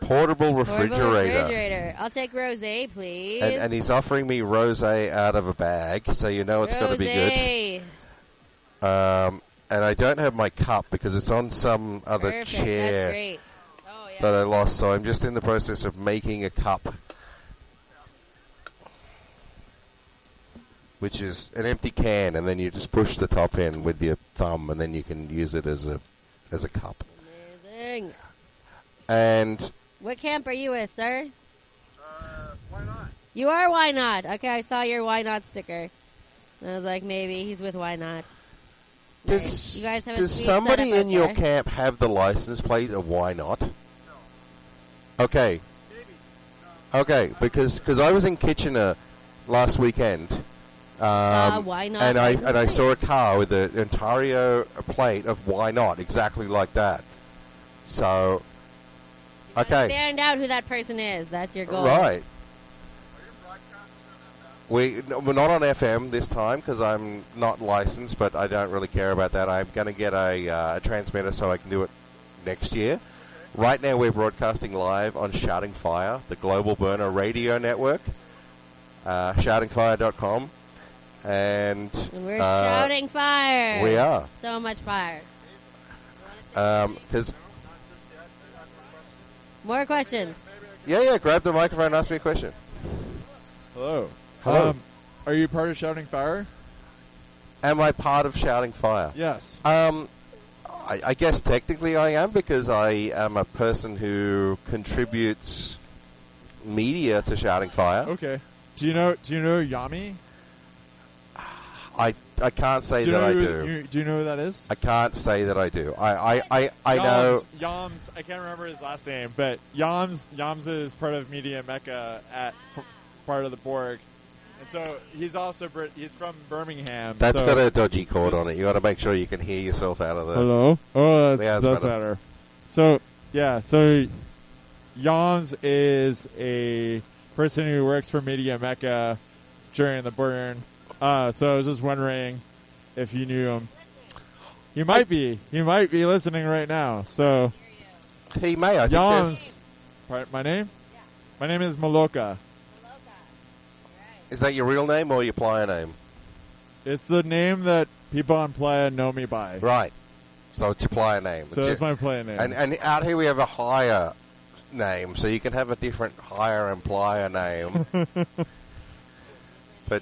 portable refrigerator. I'll take rosé, please. And he's offering me rosé out of a bag, so you know it's got to be good. And I don't have my cup because it's on some other chair That's great. that I lost, so I'm just in the process of making a cup, which is an empty can, and then you just push the top in with your thumb, and then you can use it as a cup. Amazing. And what camp are you with, sir? Why not? You are Why Not. Okay, I saw your Why Not sticker. I was like, maybe he's with Why Not. Nice. You guys have does somebody in your camp have the license plate of Why Not? No. Okay. Maybe. No. Okay, because I was in Kitchener last weekend. Why Not? And I saw a car with an Ontario plate of Why Not, exactly like that. So, okay. Find out who that person is. That's your goal. Right. We're not on FM this time because I'm not licensed, but I don't really care about that. I'm going to get a transmitter so I can do it next year. Right now we're broadcasting live on Shouting Fire, the Global Burner radio network, shoutingfire.com. And we're shouting fire. We are. So much fire. Because more questions. Yeah, grab the microphone and ask me a question. Hello. Hello. Are you part of Shouting Fire? Am I part of Shouting Fire? Yes. I guess technically I am because I am a person who contributes media to Shouting Fire. Okay. Do you know Yami? I can't say that I do. Do you know who that is? I can't say that I do. I know Yams. I can't remember his last name, but Yams is part of Media Mecca at part of the Borg. And so he's also he's from Birmingham. That's got a dodgy cord on it. You got to make sure you can hear yourself out of the. Hello. Oh, that's better. So Yams is a person who works for Media Mecca during the burn. So I was just wondering if you knew him. You might be. You might be listening right now. So he may. I think Yams. My name? Yeah. My name is Maloka. Is that your real name or your Playa name? It's the name that people on Playa know me by. Right. So it's your Playa name. So it's my Playa name. And out here we have a higher name, so you can have a different higher and Playa name. But,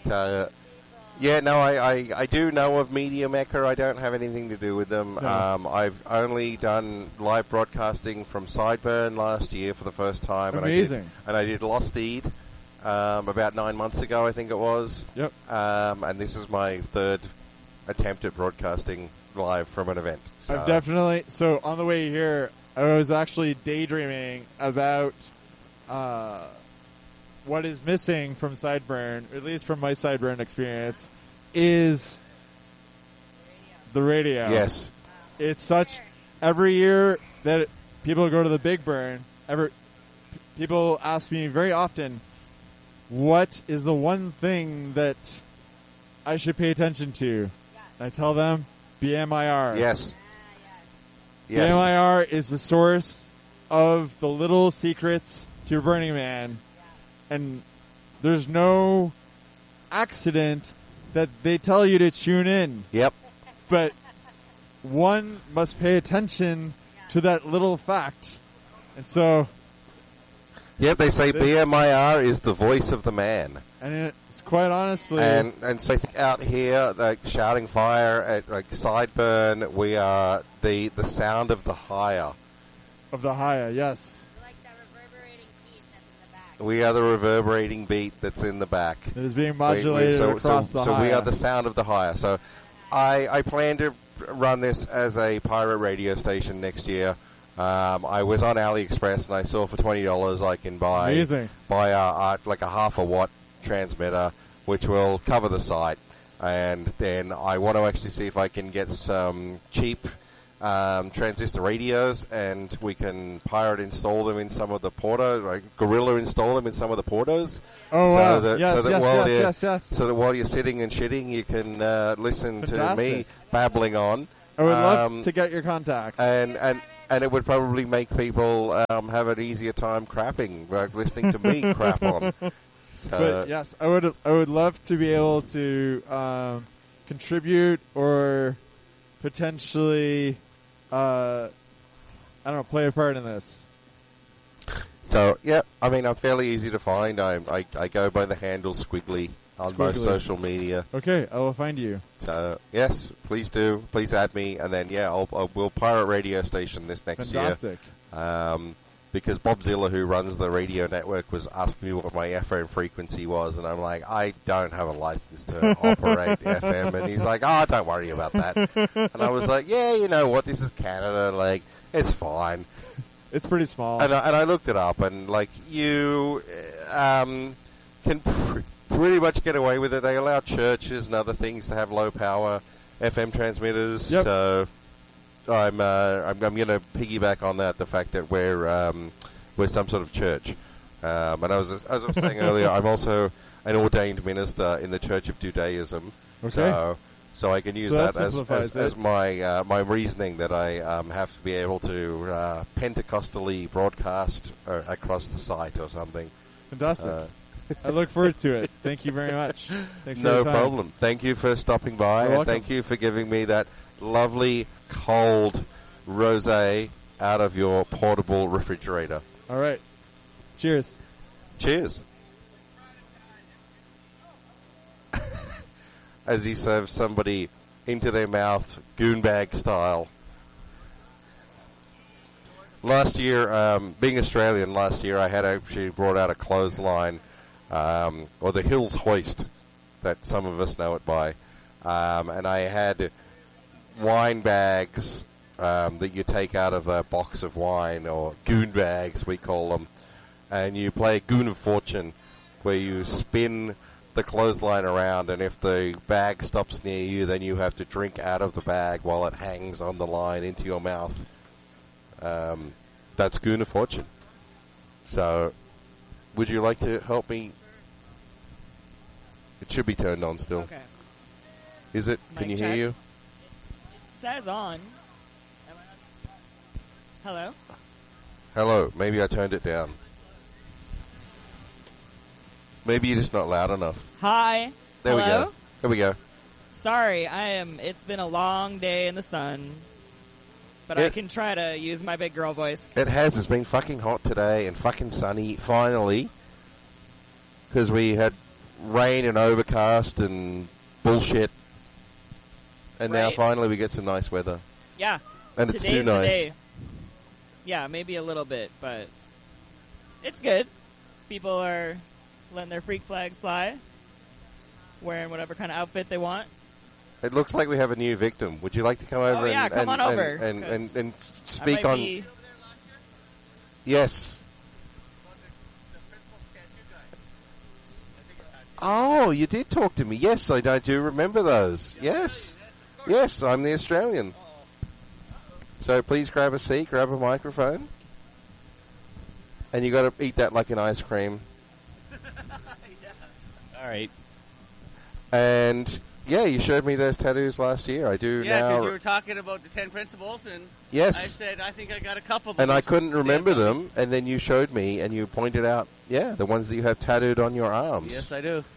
I do know of Media Mecca. I don't have anything to do with them. No. I've only done live broadcasting from Sideburn last year for the first time. Amazing. And I did Lost Eid. About 9 months ago, I think it was. Yep. And this is my third attempt at broadcasting live from an event. So. So on the way here, I was actually daydreaming about what is missing from Sideburn, at least from my Sideburn experience, is the radio. Yes. It's such, every year that people go to the Big Burn, people ask me very often, what is the one thing that I should pay attention to? And I tell them, BMIR. Yes. BMIR is the source of the little secrets to Burning Man. And there's no accident that they tell you to tune in. Yep. But one must pay attention to that little fact. And so... Yep, they say BMIR is the voice of the man. And it's quite honestly... And so out here, like Shouting Fire, at like Sideburn, we are the sound of the higher. Of the higher, yes. Like that reverberating beat that's in the back. We are the reverberating beat that's in the back. It is being modulated across the higher. So we are the sound of the higher. So I plan to run this as a pirate radio station next year. I was on AliExpress and I saw for $20 I can buy like a half a watt transmitter, which will cover the site. And then I want to actually see if I can get some cheap transistor radios, and we can pirate install them in some of the portos, like Gorilla install them in some of the portos. Oh, wow. Yes. So that while you're sitting and shitting, you can listen to me babbling on. I would love to get your contact. And And it would probably make people have an easier time crapping, like listening to me crap on. So, but yes, I would love to be able to contribute or potentially, I don't know, play a part in this. So yeah, I mean, I'm fairly easy to find. I go by the handle Squiggly on most social media. Okay, I will find you. So yes, please do. Please add me, and then yeah, we'll pirate radio station this next year. Fantastic. Because Bob Zilla, who runs the radio network, was asking me what my FM frequency was, and I'm like, I don't have a license to operate FM, and he's like, oh, don't worry about that. And I was like, yeah, you know what, this is Canada, like, it's fine. It's pretty small. And I looked it up, and like, you can pretty much get away with it. They allow churches and other things to have low power FM transmitters. Yep. So I'm going to piggyback on that. The fact that we're some sort of church. And as I was saying earlier, I'm also an ordained minister in the Church of Judaism. Okay. So I can use that as my reasoning that I have to be able to Pentecostally broadcast across the site or something. Fantastic. I look forward to it. Thank you very much. Thanks for no your time. problem. Thank you for stopping by, and thank you for giving me that lovely cold rosé out of your portable refrigerator. All right. Cheers. Cheers. As he serves somebody into their mouth, goonbag style. Last year, being Australian, I had actually brought out a clothesline, or the Hills Hoist, that some of us know it by. And I had wine bags that you take out of a box of wine, or goon bags, we call them. And you play Goon of Fortune, where you spin the clothesline around, and if the bag stops near you, then you have to drink out of the bag while it hangs on the line into your mouth. That's Goon of Fortune. So, would you like to help me? It should be turned on still. Okay. Is it? Can you hear you? It says on. Hello? Hello. Maybe I turned it down. Maybe you're just not loud enough. Hi. There Hello? we go. There we go. Sorry, it's been a long day in the sun. But I can try to use my big girl voice. It has. It's been fucking hot today and fucking sunny, finally. Because we had rain and overcast and bullshit. And now finally we get some nice weather. Yeah. And it's too nice. Day. Yeah, maybe a little bit, but it's good. People are letting their freak flags fly, wearing whatever kind of outfit they want. It looks like we have a new victim. Would you like to come over come on over. And speak on... Yes. Oh, you did talk to me. Yes, I do remember those. Yes. Yes, I'm the Australian. So please grab a seat, grab a microphone. And you got to eat that like an ice cream. All right. And... yeah, you showed me those tattoos last year. I do now. Yeah, because you were talking about the 10 principles, and yes. I said, I think I got a couple of them. And I couldn't remember them, and then you showed me, and you pointed out, the ones that you have tattooed on your arms. Yes, I do.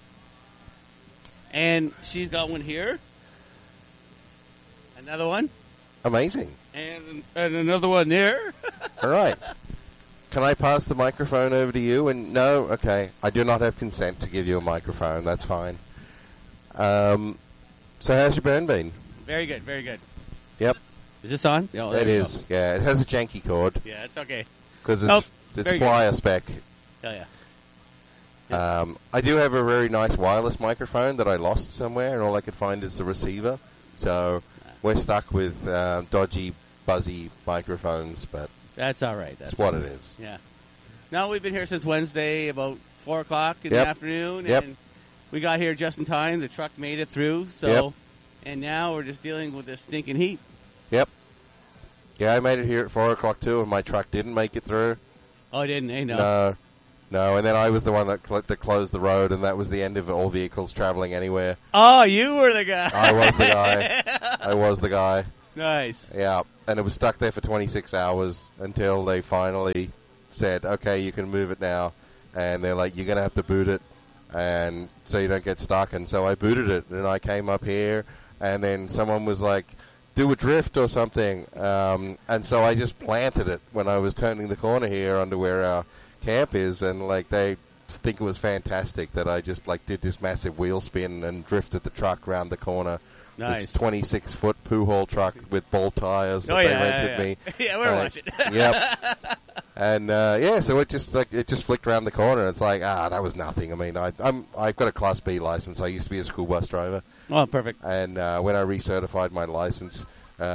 And she's got one here. Another one. Amazing. And another one there. All right. Can I pass the microphone over to you? And no? Okay. I do not have consent to give you a microphone. That's fine. So how's your burn been? Very good, very good. Yep. Is this on? Yeah, it is. Go. Yeah, it has a janky cord. Yeah, it's okay. Because it's plier spec. Oh, yeah. I do have a very nice wireless microphone that I lost somewhere, and all I could find is the receiver. So we're stuck with dodgy, buzzy microphones, but that's all right. That's what it is. Yeah. No, we've been here since Wednesday, about 4 o'clock in the afternoon, and we got here just in time. The truck made it through, and now we're just dealing with this stinking heat. Yep. Yeah, I made it here at 4 o'clock too, and my truck didn't make it through. Oh, it didn't? Hey, no. No, and then I was the one that closed the road, and that was the end of all vehicles traveling anywhere. Oh, you were the guy. I was the guy. Nice. Yeah. and it was stuck there for 26 hours until they finally said, okay, you can move it now. And they're like, you're going to have to boot it, and so you don't get stuck. And so I booted it, and I came up here, and then someone was like, do a drift or something. And so I just planted it when I was turning the corner here under where our camp is, and like they think it was fantastic that I just like did this massive wheel spin and drifted the truck around the corner. Nice. This 26-foot poo hole truck with ball tires that they rented me. Yeah, we're watching. Yep. And so it just flicked around the corner. And it's like, that was nothing. I mean, I've got a Class B license. I used to be a school bus driver. Oh, perfect. And when I recertified my license,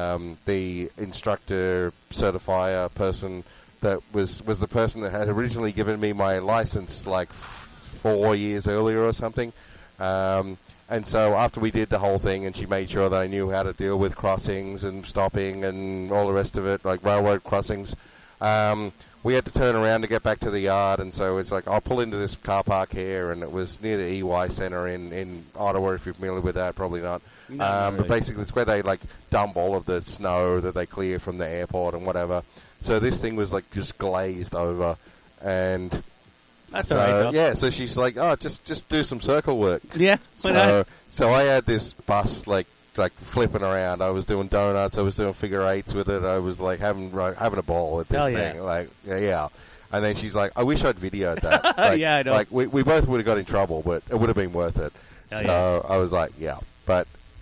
the instructor certifier person that was the person that had originally given me my license like 4 years earlier or something. And so after we did the whole thing, and she made sure that I knew how to deal with crossings and stopping and all the rest of it, like railroad crossings, we had to turn around to get back to the yard. And so it's like, I'll pull into this car park here, and it was near the EY Centre in Ottawa, if you're familiar with that, probably not. No, really. But basically it's where they like dump all of the snow that they clear from the airport and whatever. So this thing was like just glazed over, and... That's all right, though. Yeah, so she's like, just do some circle work. Yeah. So I had this bus like flipping around. I was doing donuts. I was doing figure eights with it. I was like having a ball with this thing. Yeah. Like, yeah. And then she's like, I wish I'd videoed that. Like, yeah, I know. Like we both would have got in trouble, but it would have been worth it. I was like, yeah. But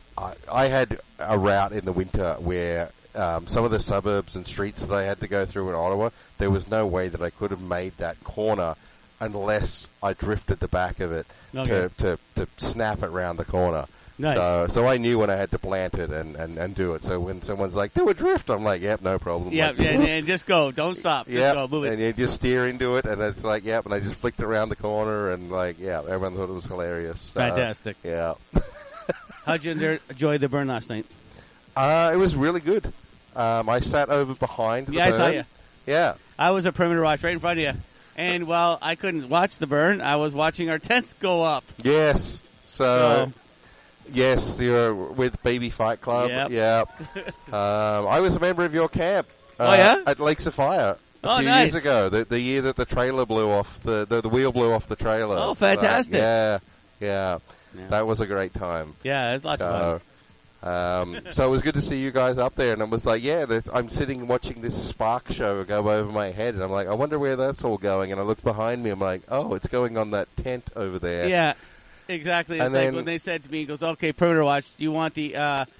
I had a route in the winter where some of the suburbs and streets that I had to go through in Ottawa, there was no way that I could have made that corner unless I drifted the back of it to snap it round the corner. Nice. So I knew when I had to plant it and do it. So when someone's like, do a drift, I'm like, yep, no problem. Yep, like, and just go. Don't stop. Just go. Move it. And you just steer into it, and it's like, yep, and I just flicked it around the corner, and like, yeah, everyone thought it was hilarious. Fantastic. Yeah. How'd you enjoy the burn last night? It was really good. I sat over behind the burn. I saw you. Yeah. I was a perimeter watch right in front of you. And while I couldn't watch the burn, I was watching our tents go up. Yes. So yes, you're with Baby Fight Club. Yep. I was a member of your camp. At Lakes of Fire a few years ago. The year that the trailer blew off, the wheel blew off the trailer. Oh, fantastic. Yeah. That was a great time. Yeah, it's lots of fun. So it was good to see you guys up there, and it was like, I'm sitting watching this spark show go over my head, and I'm like, I wonder where that's all going, and I look behind me, I'm like, oh, it's going on that tent over there. Yeah, exactly. It's like when they said to me, he goes, okay, perimeter watch, do you want the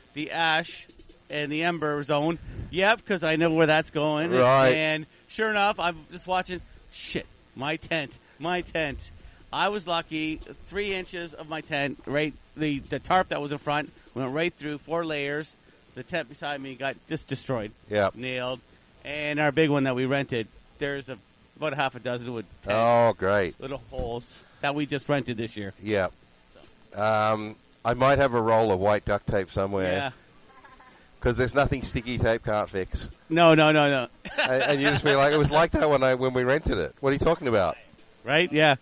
ash and the ember zone? Yep, because I know where that's going. Right. And sure enough, I'm just watching, my tent. I was lucky, 3 inches of my tent, right, the tarp that was in front, went right through 4 layers. The tent beside me got just destroyed. Yeah. Nailed. And our big one that we rented, there's about a half a dozen with 10 great little holes that we just rented this year. Yeah. I might have a roll of white duct tape somewhere. Yeah. Because there's nothing sticky tape can't fix. No. and you just be like, it was like that when we rented it. What are you talking about? Right? Yeah.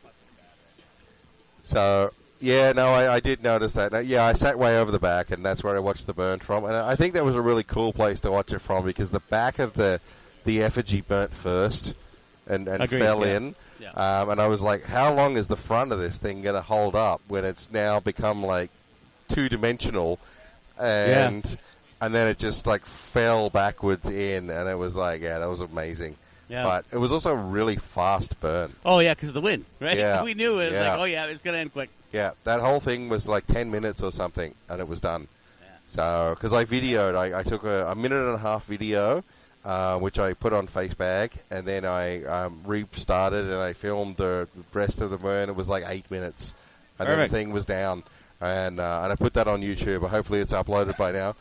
So... Yeah, no, I did notice that. I sat way over the back, and that's where I watched the burn from. And I think that was a really cool place to watch it from because the back of the effigy burnt first and fell in. Yeah. And I was like, how long is the front of this thing going to hold up when it's now become like 2-dimensional? And then it just like fell backwards in, and it was like, that was amazing. Yeah. But it was also a really fast burn. Oh, yeah, because of the wind, right? Yeah. We knew it. It was like, it's going to end quick. Yeah, that whole thing was like 10 minutes or something, and it was done. Yeah. So, because I videoed, I took a 1.5-minute video, which I put on Facebag, and then I restarted and I filmed the rest of the burn. It was like 8 minutes, and then the thing was down. And I put that on YouTube. Hopefully it's uploaded by now.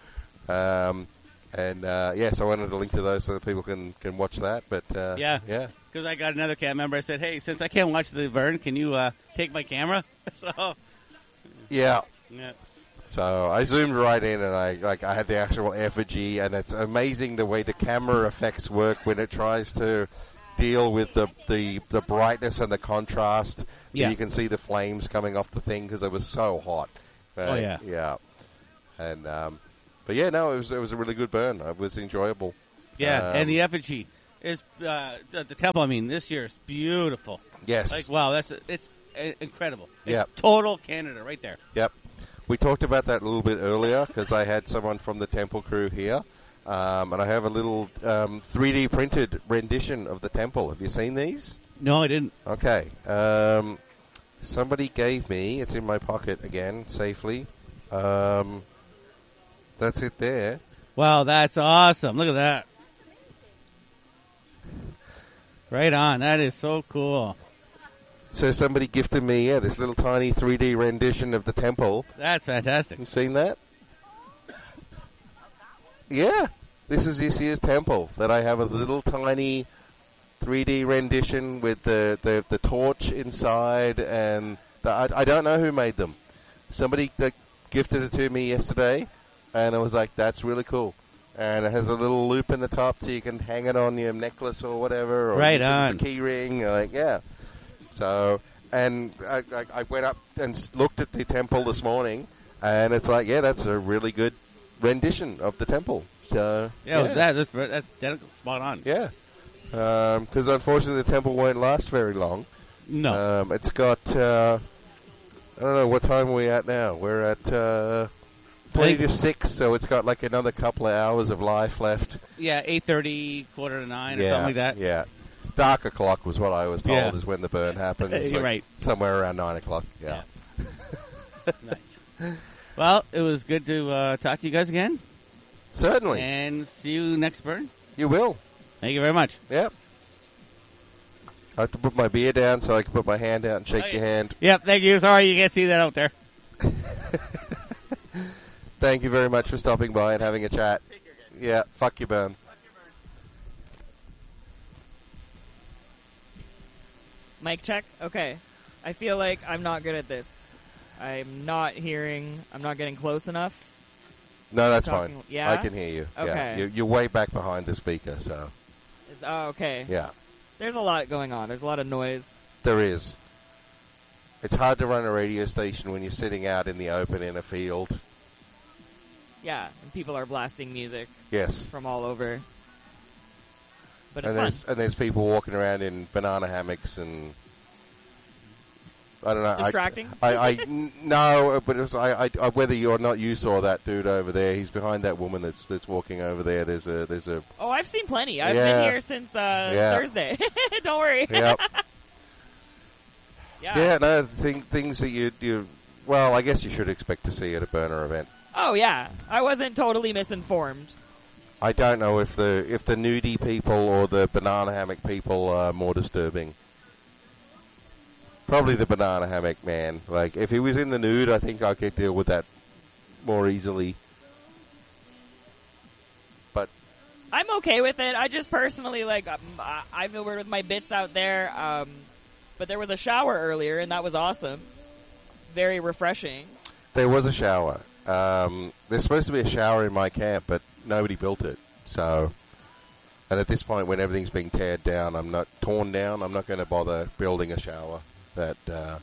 So I wanted to link to those so that people can watch that. But yeah. Because I got another cam member. I said, hey, since I can't watch the burn, can you take my camera? Yeah. So I zoomed right in, and I had the actual effigy, and it's amazing the way the camera effects work when it tries to deal with the brightness and the contrast. Yeah. You can see the flames coming off the thing because it was so hot. Yeah. Yeah. And But yeah, no, it was a really good burn. It was enjoyable. Yeah, and the effigy is the temple. I mean, this year is beautiful. Yes. Like wow, it's incredible. It's Yep. total Canada right there. Yep. We talked about that a little bit earlier because I had someone from the temple crew here, and I have a little 3D printed rendition of the temple. Have you seen these? No, I didn't. Okay. Somebody gave me. It's in my pocket again, safely. That's it there. Wow, that's awesome. Look at that. Right on. That is so cool. So somebody gifted me, this little tiny 3D rendition of the temple. That's fantastic. You seen that? Yeah. This is this year's temple that I have a little tiny 3D rendition with the torch inside, and I don't know who made them. Somebody that gifted it to me yesterday, and I was like, that's really cool. And it has a little loop in the top so you can hang it on your necklace or whatever. Or right use it on. as a key ring. Like, yeah. So, and I went up and looked at the temple this morning, and it's like, yeah, that's a really good rendition of the temple. So, that's spot on. Yeah. Because unfortunately the temple won't last very long. No. It's got, I don't know, what time are we at now? We're at 20 to 6, so it's got like another couple of hours of life left. Yeah, 8:30, 8:45, or something like that. Yeah. Dark o'clock was what I was told is when the burn happens. You're right. Somewhere around 9 o'clock. Yeah. Nice. Well, it was good to talk to you guys again. Certainly. And see you next burn. You will. Thank you very much. Yep. I have to put my beer down so I can put my hand out and shake your hand. Yep, thank you. Sorry you can't see that out there. Thank you very much for stopping by and having a chat. Yeah, fuck you, burn. Mic check? Okay. I feel like I'm not good at this. I'm not getting close enough. No, that's fine. Yeah? I can hear you. Okay. Yeah. You're way back behind the speaker, so. Oh, okay. Yeah. There's a lot going on. There's a lot of noise. There is. It's hard to run a radio station when you're sitting out in the open in a field. Yeah, and people are blasting music. Yes. From all over. But it's fun. fun. And there's people walking around in banana hammocks and I don't know. Distracting? No, but it was, whether you or not you saw that dude over there. He's behind that woman that's walking over there. There's a. Oh, I've seen plenty. I've been here since Thursday. Don't worry. Yep. Yeah. Yeah. No, things that you. Well, I guess you should expect to see at a burner event. Oh yeah, I wasn't totally misinformed. I don't know if the nudie people or the banana hammock people are more disturbing. Probably the banana hammock man. Like, if he was in the nude, I think I could deal with that more easily. But I'm okay with it. I just personally, I feel weird with my bits out there. But there was a shower earlier, and that was awesome. Very refreshing. There was a shower. There's supposed to be a shower in my camp, but nobody built it. So, and at this point, when everything's being torn down, I'm not going to bother building a shower. That's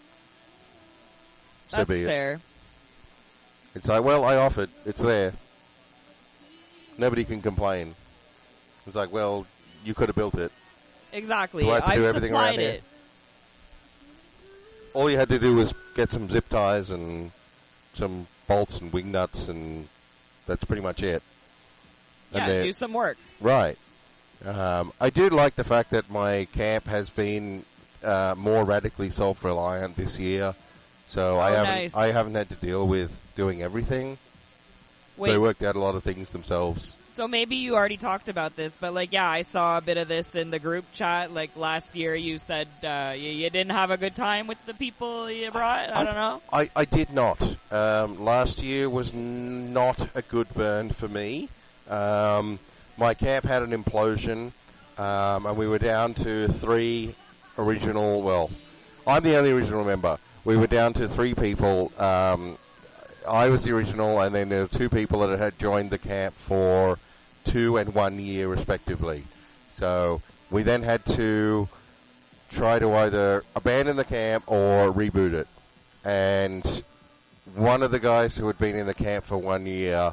fair. It's like, well, I offered. It's there. Nobody can complain. It's like, well, you could have built it. Exactly. Do I have to do everything around supplied it. here? All you had to do was get some zip ties and some bolts and wing nuts, and that's pretty much it. Yeah, do some work. Right. I do like the fact that my camp has been more radically self-reliant this year, so I haven't had to deal with doing everything. They worked out a lot of things themselves. So maybe you already talked about this, but I saw a bit of this in the group chat. Like last year, you said you didn't have a good time with the people you brought. I don't know. I did not. Last year was not a good burn for me. My camp had an implosion, and we were down to 3 original. Well, I'm the only original member. We were down to 3 people. I was the original, and then there were 2 people that had joined the camp for 2 and 1 year, respectively. So we then had to try to either abandon the camp or reboot it. And one of the guys who had been in the camp for 1 year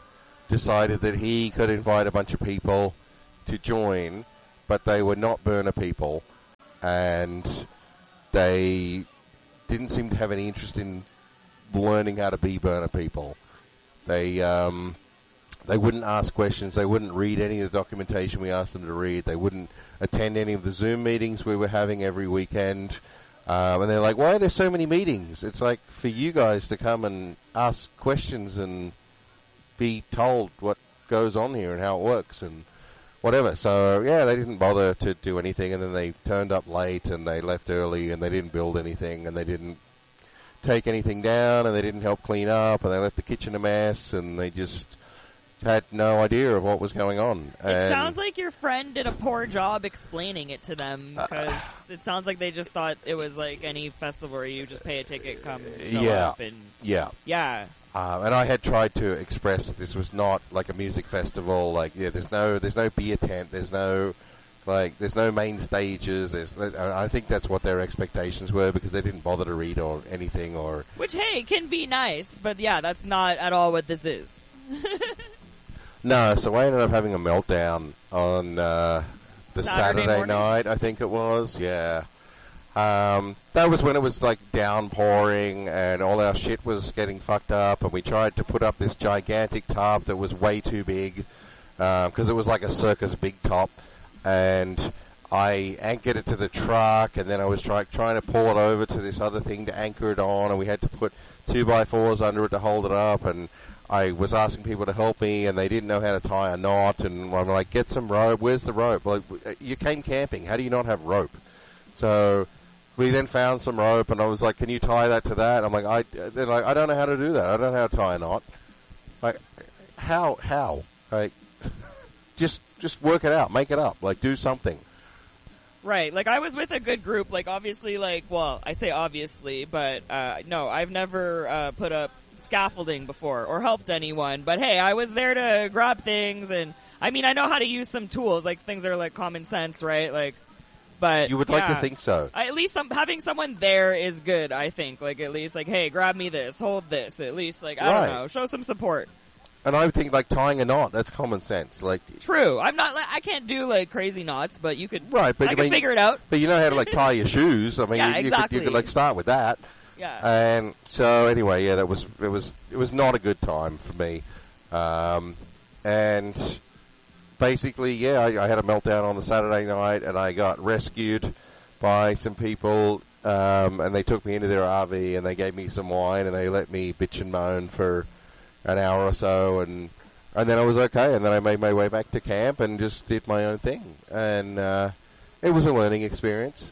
decided that he could invite a bunch of people to join, but they were not burner people, and they didn't seem to have any interest in learning how to be burner people. They wouldn't ask questions. They wouldn't read any of the documentation we asked them to read. They wouldn't attend any of the Zoom meetings we were having every weekend. And they're like, why are there so many meetings? It's like for you guys to come and ask questions and be told what goes on here and how it works and whatever. So, yeah, they didn't bother to do anything, and then they turned up late and they left early and they didn't build anything and they didn't take anything down and they didn't help clean up and they left the kitchen a mess and they just had no idea of what was going on. It sounds like your friend did a poor job explaining it to them, because it sounds like they just thought it was like any festival where you just pay a ticket, come show up. And yeah. And I had tried to express that this was not like a music festival. Like, there's no beer tent. There's no main stages. I think that's what their expectations were, because they didn't bother to read or anything. Which, hey, can be nice, but yeah, that's not at all what this is. No, so I ended up having a meltdown on the Saturday night, I think it was. Yeah. That was when it was like downpouring and all our shit was getting fucked up, and we tried to put up this gigantic tarp that was way too big, because it was like a circus big top, and I anchored it to the truck, and then I was trying to pull it over to this other thing to anchor it on, and we had to put 2x4s under it to hold it up, and I was asking people to help me, and they didn't know how to tie a knot, and I'm like, get some rope. Where's the rope? Like, you came camping. How do you not have rope? So we then found some rope, and I was like, can you tie that to that? I'm like, they're like, I don't know how to do that. I don't know how to tie a knot. Like, how? Like, just work it out. Make it up. Like, do something. Right. Like, I was with a good group. Like, obviously, like, well, I say obviously, but, no, I've never, put up scaffolding before or helped anyone, but hey, I was there to grab things, and I mean, I know how to use some tools, like things are like common sense, right? Like, but you would like to think so. At least having someone there is good, I think. Like, at least like, hey, grab me this, hold this, at least like, I don't know, show some support. And I would think like tying a knot, that's common sense. Like, true. I can't do like crazy knots, but you could. Right, but I can figure it out. But you know how to like tie your shoes. I mean, yeah, you could like start with that. Yeah. And so anyway, yeah, it was not a good time for me. And basically, yeah, I had a meltdown on the Saturday night, and I got rescued by some people, and they took me into their RV, and they gave me some wine, and they let me bitch and moan for an hour or so, and then I was okay, and then I made my way back to camp and just did my own thing, and it was a learning experience,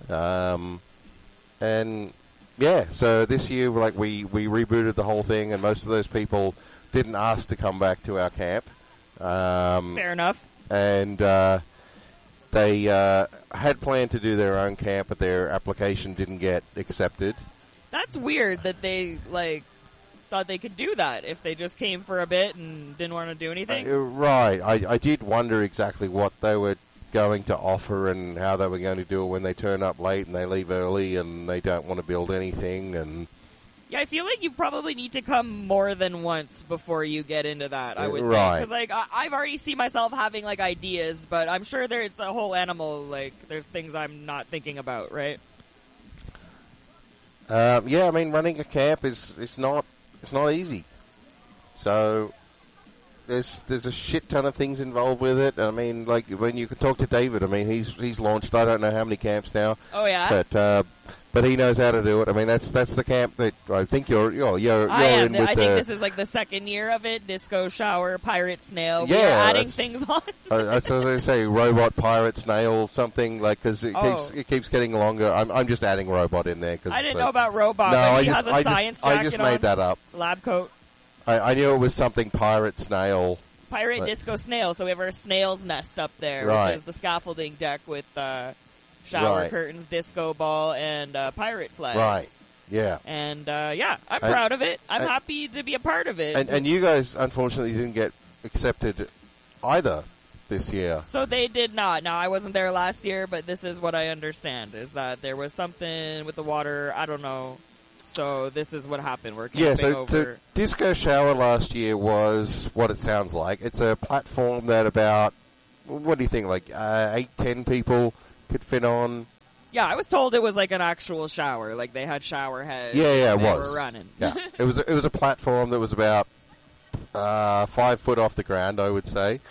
and yeah, so this year, like, we rebooted the whole thing, and most of those people didn't ask to come back to our camp. Fair enough. And they had planned to do their own camp, but their application didn't get accepted. That's weird that they, like, thought they could do that if they just came for a bit and didn't want to do anything. Right. I did wonder exactly what they were going to offer and how they were going to do it when they turn up late and they leave early and they don't want to build anything. And yeah, I feel like you probably need to come more than once before you get into that, I would think. Because, like, I've already seen myself having, like, ideas, but I'm sure there's a whole animal, like, there's things I'm not thinking about, right? Yeah, I mean, running a camp it's not easy. So there's a shit ton of things involved with it. I mean, like, when you could talk to David, I mean, he's launched I don't know how many camps now. Oh yeah. But he knows how to do it. I mean, that's the camp that I think you're in with. I think this is like the second year of it. Disco shower, pirate snail. Yeah, we're adding things on. That's what they say. Robot, pirate, snail, something like, because it keeps getting longer. I'm just adding robot in there. I didn't know about robot. No, I just made that up. Lab coat. I knew it was something pirate, snail. Pirate, disco, snail. So we have our snail's nest up there, right, which is the scaffolding deck with shower curtains, disco ball, and pirate flags. Right. Yeah. And yeah, I'm proud of it. I'm happy to be a part of it. And you guys, unfortunately, didn't get accepted either this year. So they did not. Now, I wasn't there last year, but this is what I understand, is that there was something with the water, I don't know, So this is what happened. We're camping over. So Disco Shower last year was what it sounds like. It's a platform that about, what do you think, like 8-10 people could fit on? Yeah, I was told it was like an actual shower. Like they had shower heads. Yeah, it was. They were running. Yeah, it was a platform that was about 5 foot off the ground, I would say.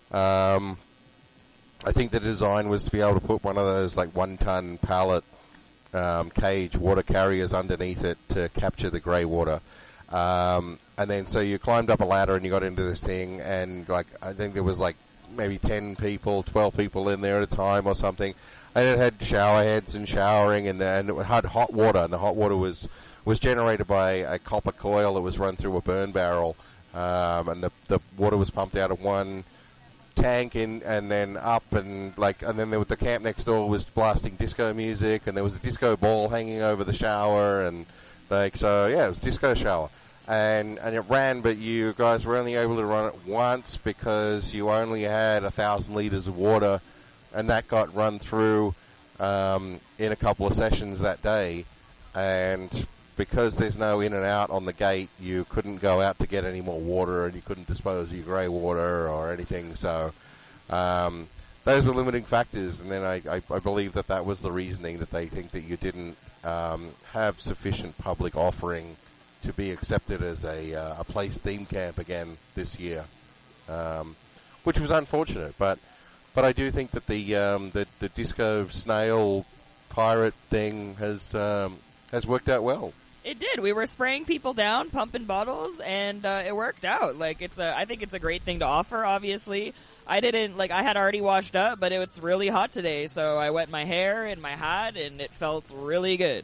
I think the design was to be able to put one of those like 1-ton pallet cage water carriers underneath it to capture the grey water. And then so you climbed up a ladder and you got into this thing, and like I think there was like maybe 10 people, 12 people in there at a time or something. And it had shower heads and showering, and it had hot water, and the hot water was generated by a copper coil that was run through a burn barrel, and the water was pumped out of one tank and then up, and then there was the camp next door was blasting disco music, and there was a disco ball hanging over the shower, and it was Disco Shower. And it ran, but you guys were only able to run it once because you only had 1,000 liters of water, and that got run through in a couple of sessions that day. And because there's no in and out on the gate, you couldn't go out to get any more water, and you couldn't dispose of your grey water or anything. So those were limiting factors. And then I believe that was the reasoning, that they think that you didn't have sufficient public offering to be accepted as a place theme camp again this year, which was unfortunate. But I do think that the disco snail pirate thing has worked out well. It did. We were spraying people down, pumping bottles, and it worked out. Like I think it's a great thing to offer. Obviously, I had already washed up, but it was really hot today, so I wet my hair and my hat, and it felt really good.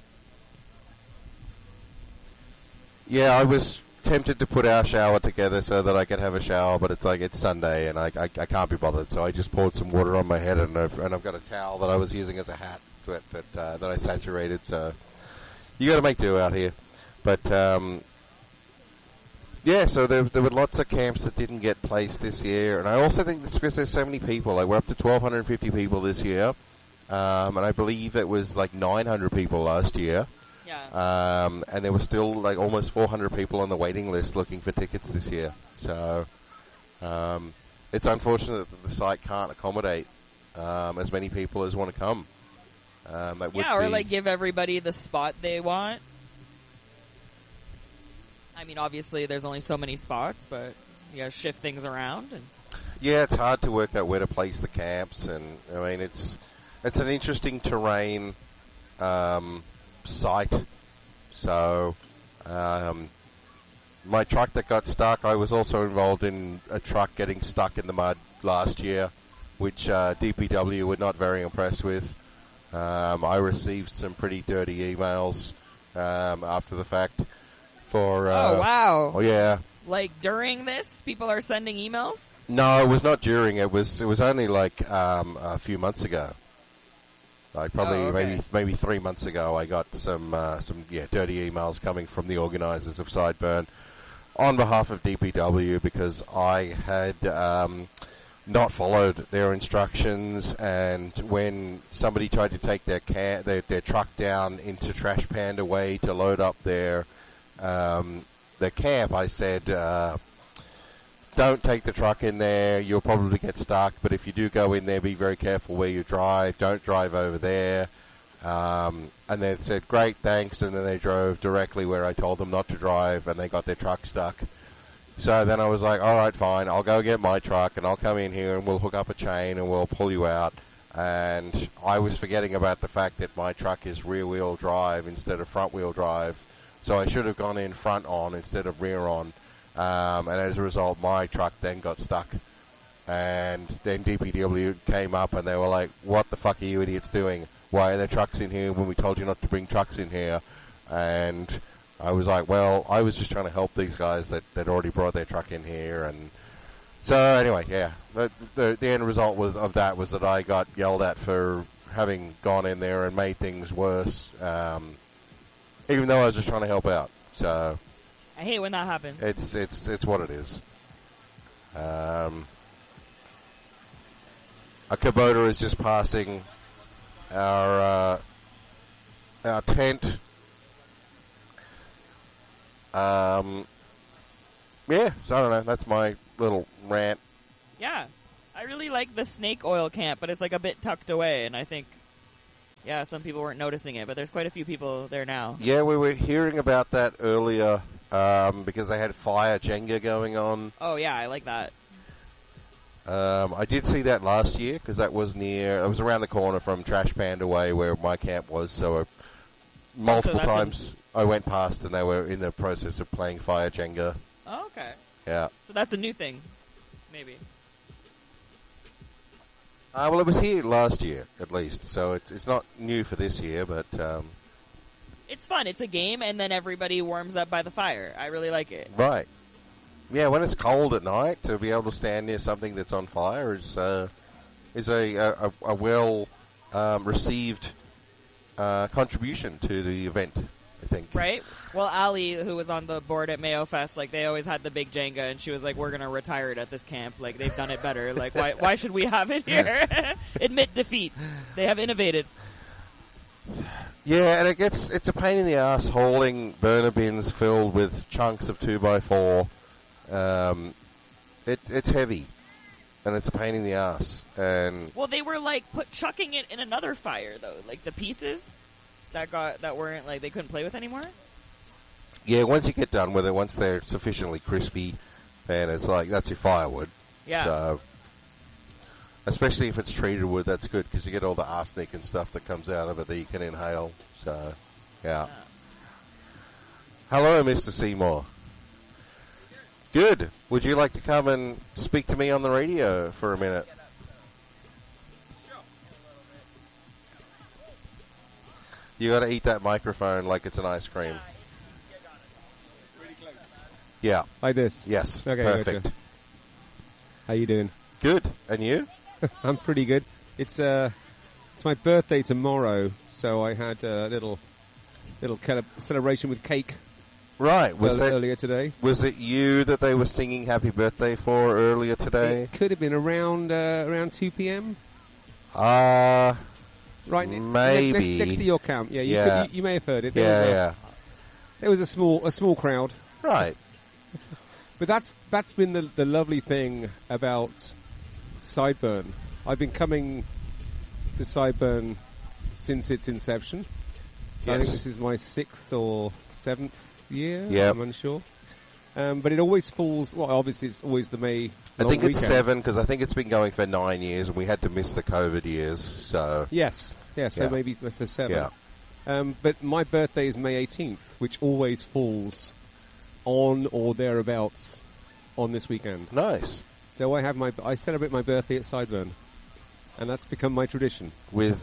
Yeah, I was tempted to put our shower together so that I could have a shower, but it's Sunday and I can't be bothered, so I just poured some water on my head, and I've got a towel that I was using as a hat that I saturated. So you got to make do out here. But so there were lots of camps that didn't get placed this year, and I also think it's because there's so many people. Like we're up to 1,250 people this year, and I believe it was like 900 people last year. Yeah. And there were still like almost 400 people on the waiting list looking for tickets this year. So it's unfortunate that the site can't accommodate as many people as want to come. Give everybody the spot they want. I mean, obviously there's only so many spots, but you gotta shift things around. And yeah, it's hard to work out where to place the camps, and I mean it's an interesting terrain. Site. So my truck that got stuck, I was also involved in a truck getting stuck in the mud last year, which DPW were not very impressed with. I received some pretty dirty emails after the fact for oh wow. Oh yeah. Like during this, people are sending emails? No, it was not during. It was only like a few months ago. Like probably maybe 3 months ago, I got some dirty emails coming from the organisers of Sideburn on behalf of DPW because I had not followed their instructions, and when somebody tried to take their truck down into Trash Panda Way to load up their camp, I said, don't take the truck in there, you'll probably get stuck, but if you do go in there, be very careful where you drive, don't drive over there. And they said, great, thanks, and then they drove directly where I told them not to drive, and they got their truck stuck. So then I was like, alright, fine, I'll go get my truck, and I'll come in here, and we'll hook up a chain, and we'll pull you out. And I was forgetting about the fact that my truck is rear-wheel drive instead of front-wheel drive, so I should have gone in front-on instead of rear-on. And as a result, my truck then got stuck. And then DPW came up and they were like, what the fuck are you idiots doing? Why are there trucks in here when we told you not to bring trucks in here? And I was like, well, I was just trying to help these guys that already brought their truck in here. And so anyway, yeah, the end result was that I got yelled at for having gone in there and made things worse, even though I was just trying to help out. So I hate when that happens. It's what it is. A Kubota is just passing our tent Yeah, so I don't know. That's my little rant. Yeah. I really like the snake oil camp, but it's like a bit tucked away, and I think, yeah, some people weren't noticing it, but there's quite a few people there now. Yeah, we were hearing about that earlier because they had fire Jenga going on. Oh, yeah, I like that. I did see that last year because that was it was around the corner from Trash Panda Way where my camp was, so multiple times I went past and they were in the process of playing fire Jenga. Oh, okay. Yeah. So that's a new thing, maybe. Well, it was here last year, at least, so it's not new for this year, but... It's fun. It's a game, and then everybody warms up by the fire. I really like it. Right. Yeah, when it's cold at night, to be able to stand near something that's on fire is a well received contribution to the event, I think. Right? Well, Ali, who was on the board at Mayo Fest, like, they always had the big Jenga, and she was like, we're going to retire it at this camp. Like, they've done it better. Like, why should we have it here? Admit defeat. They have innovated. Yeah, and it's a pain in the ass hauling burner bins filled with chunks of 2x4. It's heavy, and it's a pain in the ass. And well, they were like chucking it in another fire though, like the pieces that weren't like they couldn't play with anymore. Yeah, once you get done with it, once they're sufficiently crispy, then it's like that's your firewood. Yeah. So, especially if it's treated wood, that's good because you get all the arsenic and stuff that comes out of it that you can inhale. So, yeah. Hello, Mr. Seymour. Good. Would you like to come and speak to me on the radio for a minute? You got to eat that microphone like it's an ice cream. Yeah. Like this? Yes. Okay, perfect. Gotcha. How you doing? Good. And you? I'm pretty good. It's my birthday tomorrow, so I had a little celebration with cake. Right. Was earlier today? Was it you that they were singing "Happy Birthday" for earlier today? It could have been around 2 p.m. Right. Maybe next to your camp. Yeah. You may have heard it. There was a small crowd. Right. But that's been the lovely thing about Sideburn. I've been coming to Sideburn since its inception. So I think this is my 6th or 7th year. Yeah, I'm unsure. But it always falls. Well, obviously it's always the May. I think it's weekend. 7 because I think it's been going for 9 years, and we had to miss the COVID years. So so maybe let's say 7. Yeah. But my birthday is May 18th, which always falls on or thereabouts on this weekend. Nice. So I celebrate my birthday at Sideburn, and that's become my tradition. With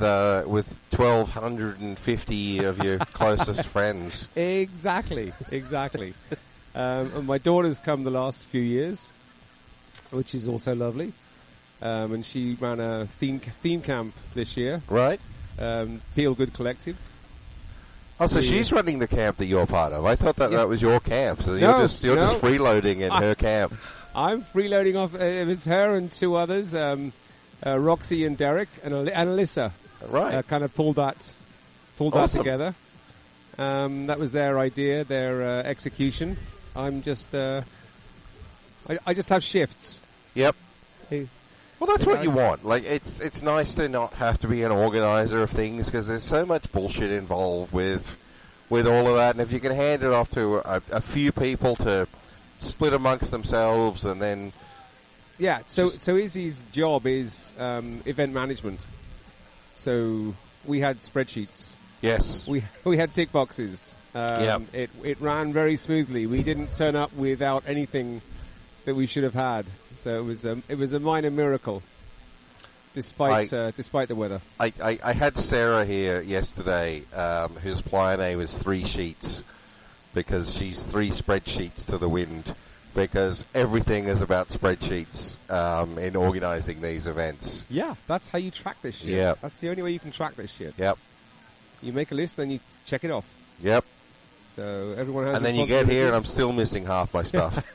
1,250 of your closest friends. Exactly. And my daughter's come the last few years, which is also lovely. And she ran a theme camp this year. Right. Feel Good Collective. Oh, so she's running the camp that you're part of. I thought that was your camp. So you're just freeloading in her camp. I'm freeloading off. It's her and 2 others, Roxy and Derek and Alyssa. Right. Kind of pulled that together. That was their idea, their execution. I'm just I just have shifts. Yep. Well, that's what you want. Like, it's nice to not have to be an organizer of things because there's so much bullshit involved with all of that. And if you can hand it off to a few people to split amongst themselves, and then so Izzy's job is event management. So we had spreadsheets. Yes, we had tick boxes. It ran very smoothly. We didn't turn up without anything that we should have had. So it was a minor miracle, despite the weather. I had Sarah here yesterday, whose plan A was 3 sheets, because she's 3 spreadsheets to the wind, because everything is about spreadsheets in organising these events. Yeah, that's how you track this shit. Yeah. That's the only way you can track this shit. Yep. You make a list, then you check it off. Yep. So everyone has. And then you get here, and I'm still missing half my stuff.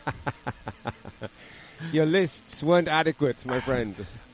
Your lists weren't adequate, my friend.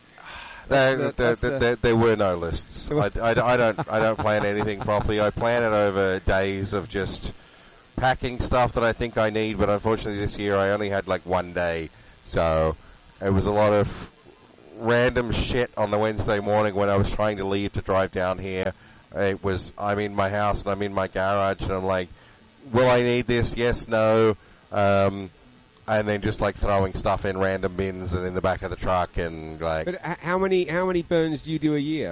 There were no lists. I don't plan anything properly. I plan it over days of just packing stuff that I think I need, but unfortunately this year I only had like one day, so it was a lot of random shit on the Wednesday morning when I was trying to leave to drive down here. I'm in my house and I'm in my garage and I'm like, will I need this? Yes, no. And then just like throwing stuff in random bins and in the back of the truck and like. But how many burns do you do a year?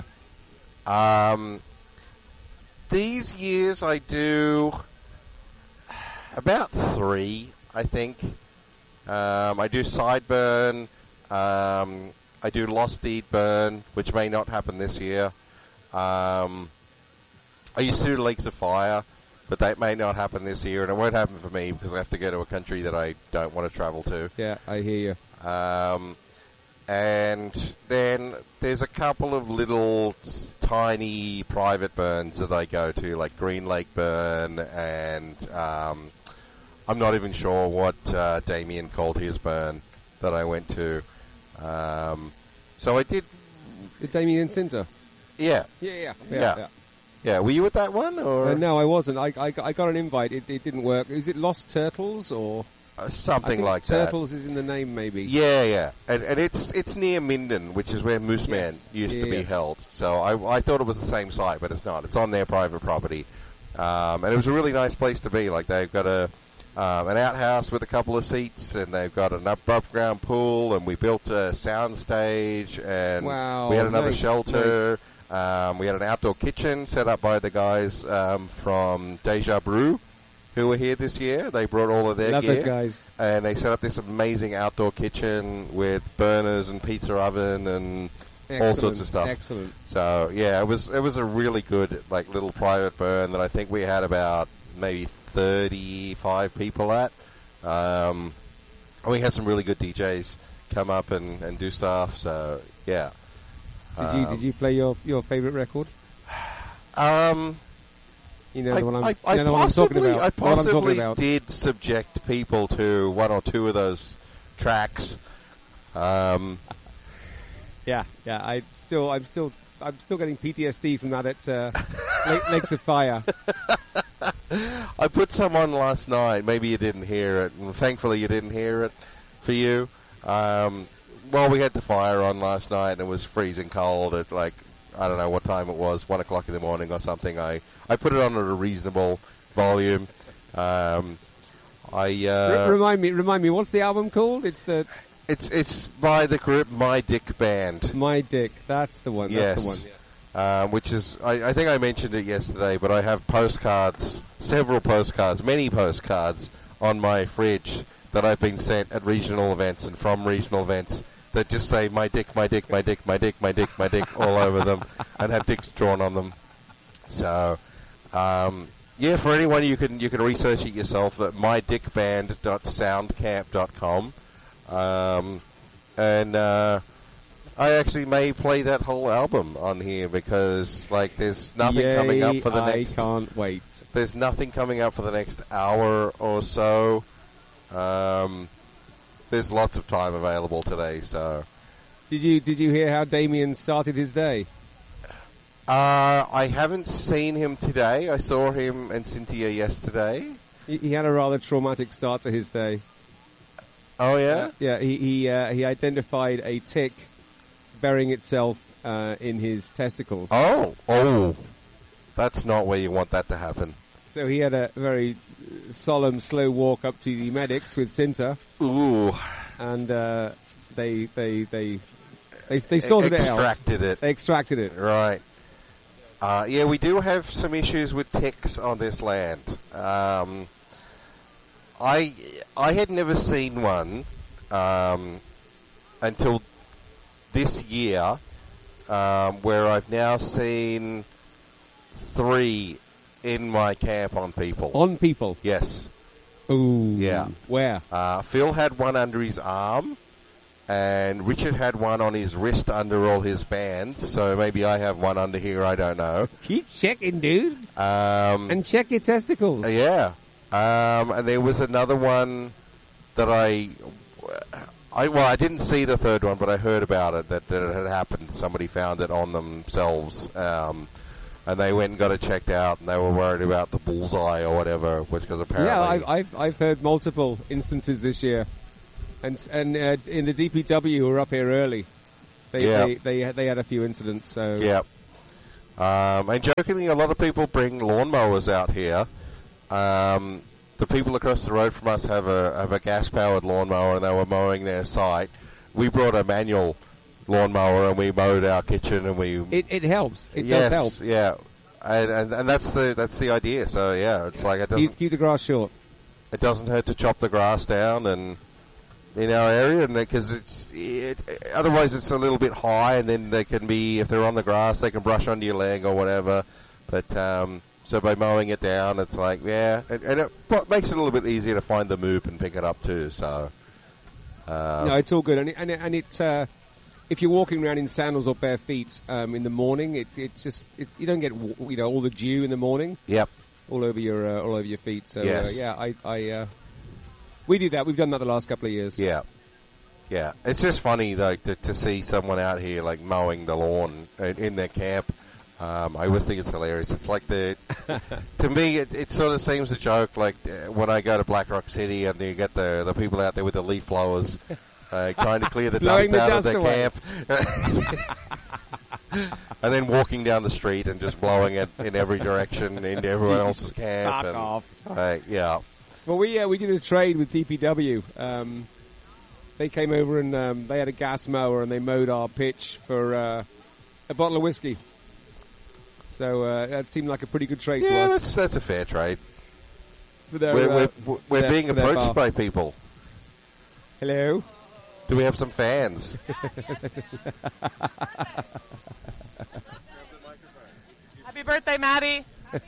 These years I do about 3, I think. I do Sideburn. I do Lost Deed Burn, which may not happen this year. I used to do Lakes of Fire, but that may not happen this year, and it won't happen for me because I have to go to a country that I don't want to travel to. Yeah, I hear you. And then there's a couple of little tiny private burns that I go to, like Green Lake Burn, and I'm not even sure what Damien called his burn that I went to. So I did. The Damien Cinta? Yeah. Yeah. Were you at that one? Or no, I wasn't. I got an invite. It didn't work. Is it Lost Turtles or something like that? Turtles is in the name, maybe. Yeah. And it's near Minden, which is where Mooseman used to be held. So I thought it was the same site, but it's not. It's on their private property, and it was a really nice place to be. Like they've got an outhouse with a couple of seats, and they've got an above ground pool, and we built a sound stage, and we had another shelter. Nice. We had an outdoor kitchen set up by the guys from Deja Brew, who were here this year. They brought all of their gear. Love those guys. And they set up this amazing outdoor kitchen with burners and pizza oven and all sorts of stuff. Excellent. So yeah, it was a really good like little private burn that I think we had about maybe 35 people at. We had some really good DJs come up and do stuff. So yeah. Did you play your favorite record? You know the one I'm talking about. I possibly did subject people to one or two of those tracks. Yeah. I'm still getting PTSD from that at Lakes of Fire. I put some on last night. Maybe you didn't hear it, and thankfully you didn't hear it for you. Well, we had the fire on last night, and it was freezing cold at like, I don't know what time it was, 1 o'clock in the morning or something. I put it on at a reasonable volume. Remind me, what's the album called? It's by the group My Dick Band. My Dick, that's the one. Yes. That's the one. Which is, I think I mentioned it yesterday, but I have postcards, many postcards on my fridge that I've been sent at regional events and from regional events that just say my dick, my dick, my dick, my dick, my dick, my dick all over them and have dicks drawn on them. So, yeah, for anyone you can research it yourself at mydickband.soundcamp.com. And I actually may play that whole album on here because like there's nothing coming up for the next. I can't wait. There's nothing coming up for the next hour or so. There's lots of time available today, so. Did you hear how Damien started his day? I haven't seen him today. I saw him and Cynthia yesterday. He had a rather traumatic start to his day. Oh yeah? Yeah, he identified a tick burying itself in his testicles. Oh. That's not where you want that to happen. So he had a very solemn, slow walk up to the medics with Cinta. Ooh. And they sorted it out. They extracted it. Right. Yeah, we do have some issues with ticks on this land. I had never seen one until this year, where I've now seen 3 in my camp on people. On people? Yes. Ooh. Yeah. Where? Phil had one under his arm, and Richard had one on his wrist under all his bands, so maybe I have one under here, I don't know. Keep checking, dude. And check your testicles. Yeah. And there was another one that I didn't see the third one, but I heard about it, that it had happened. Somebody found it on themselves. and they went and got it checked out, and they were worried about the bullseye or whatever, which was apparently... Yeah, I've heard multiple instances this year, and in the DPW who were up here early, they had a few incidents. So yeah, and jokingly, a lot of people bring lawnmowers out here. The people across the road from us have a gas-powered lawnmower, and they were mowing their site. We brought a manual lawnmower, and we mowed our kitchen, and we... It helps. It does help. Yeah. And that's the idea. So, yeah, it's like... Keep the grass short. It doesn't hurt to chop the grass down and in our area, and because otherwise it's a little bit high, and then they can be, if they're on the grass, they can brush under your leg or whatever. But, so by mowing it down, it's like, yeah, and it makes it a little bit easier to find the moop and pick it up too, so... no, it's all good. And it if you're walking around in sandals or bare feet in the morning, it's just you don't get all the dew in the morning. Yep. All over your feet. So yes. We do that. We've done that the last couple of years. Yeah. Yeah. It's just funny like to see someone out here like mowing the lawn in their camp. I always think it's hilarious. It's like to me, it sort of seems a joke. Like when I go to Black Rock City and you get the people out there with the leaf blowers, trying to clear the dust out of their camp, and then walking down the street and just blowing it in every direction into everyone else's camp. Fuck off. Yeah. Well, we did a trade with DPW. They came over and they had a gas mower and they mowed our pitch for a bottle of whiskey. So that seemed like a pretty good trade to us. Yeah, that's a fair trade. Their, we're being approached by people. Hello? Do we have some fans? Happy birthday, Maddie!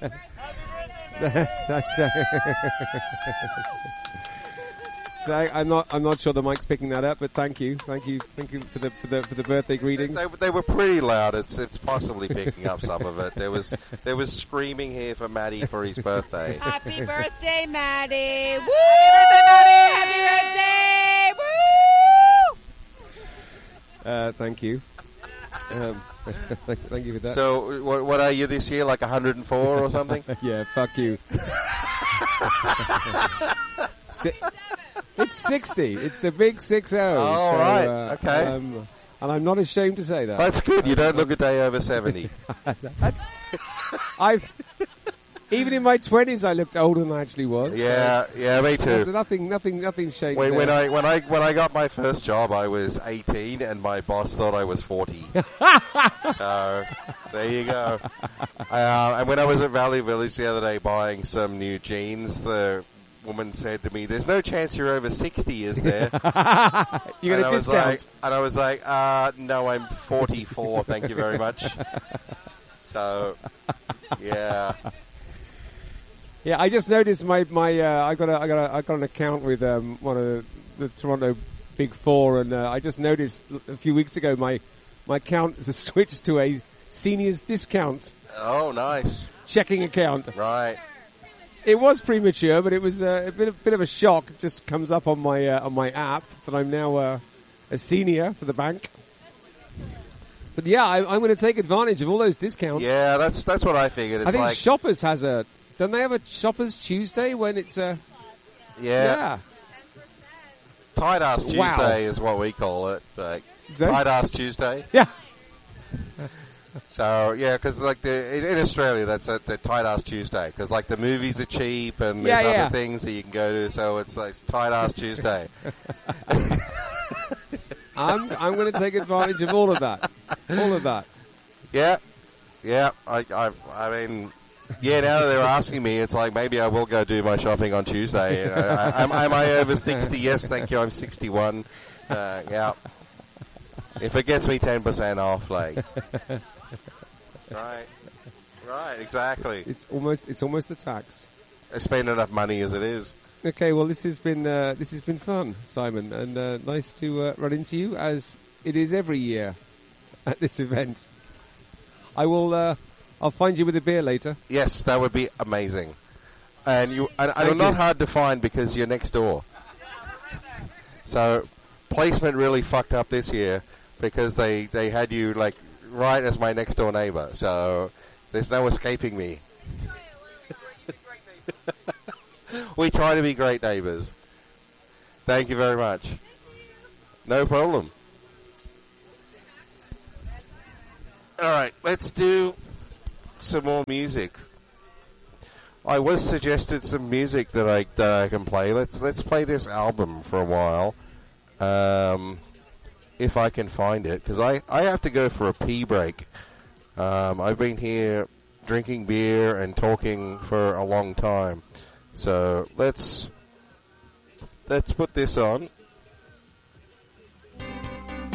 I'm not sure the mic's picking that up, but thank you for the birthday greetings. They were pretty loud. It's possibly picking up some of it. There was screaming here for Maddie for his birthday. Happy birthday, Maddie! Woo! Happy birthday, Maddie! Woo! Thank you. Thank you for that. So, what are you this year? Like 104 or something? Yeah, fuck you. It's 60. It's the big 60. Oh, so, right. Okay. And I'm not ashamed to say that. That's good. You don't look a day over 70. Even in my 20s, I looked older than I actually was. Yeah, me too. Nothing changed. When I got my first job, I was 18, and my boss thought I was 40. So there you go. And when I was at Valley Village the other day buying some new jeans, the woman said to me, "There's no chance you're over 60, is there?" You got a discount. And I was like, "No, I'm 44. Thank you very much." So, yeah. Yeah, I just noticed I got an account with one of the Toronto Big Four, and I just noticed a few weeks ago my account has switched to a seniors discount. Oh, nice. Checking account. Right. It was premature, but it was a bit of a shock. It just comes up on my app that I'm now a senior for the bank. But yeah, I'm going to take advantage of all those discounts. Yeah, that's what I figured. It's I think Shoppers has don't they have a Shoppers Tuesday when it's a... Yeah. Tight Ass Tuesday is what we call it. Like, Tight Ass Tuesday. Yeah. So, yeah, because like in Australia, that's the Tight Ass Tuesday. Because like the movies are cheap and there's other things that you can go to. So it's like Tight Ass Tuesday. I'm going to take advantage of all of that. All of that. Yeah. I mean... Yeah, now that they're asking me, it's like maybe I will go do my shopping on Tuesday. Am I over 60? Yes, thank you. I'm 61. Yeah. If it gets me 10% off, like. Right, exactly. It's almost a tax. I spend enough money as it is. Okay, well this has been fun, Simon, and nice to run into you as it is every year at this event. I'll find you with a beer later. Yes, that would be amazing. And you're not hard to find because you're next door. So placement really fucked up this year because they had you like right as my next door neighbor. So There's no escaping me. We try to be great neighbours. Thank you very much. No problem. Alright, let's do some more music. I was suggested some music that I can play. Let's play this album for a while. If I can find it, because I have to go for a pee break. I've been here drinking beer and talking for a long time. So let's put this on.